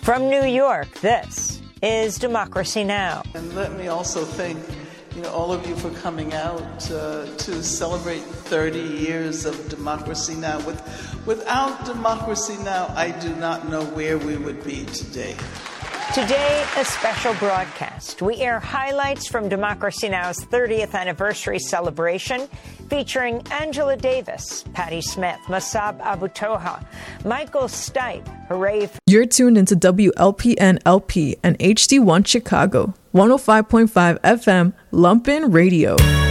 From New York, this is Democracy Now! And let me also thank all of you for coming out to celebrate 30 years of Democracy Now! Without Democracy Now!, I do not know where we would be today. Today, a special broadcast. We air highlights from Democracy Now!'s 30th anniversary celebration, featuring Angela Davis, Patti Smith, Masab Abu Toha, Michael Stipe, Hooray. You're tuned into WLPN LP and HD1 Chicago, 105.5 FM, Lumpen Radio.